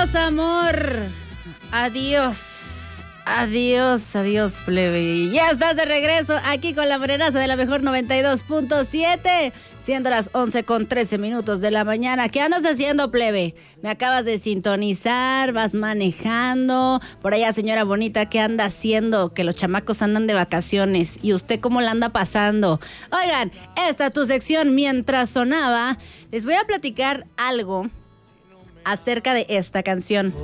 Adiós, amor. Adiós. Adiós, adiós, plebe. Ya estás de regreso aquí con la morenaza de la mejor 92.7, siendo las 11:13 de la mañana. ¿Qué andas haciendo, plebe? Me acabas de sintonizar, vas manejando. Por allá, señora bonita, ¿qué anda haciendo? Que los chamacos andan de vacaciones. ¿Y usted cómo la anda pasando? Oigan, esta es tu sección. Mientras sonaba, les voy a platicar algo acerca de esta canción.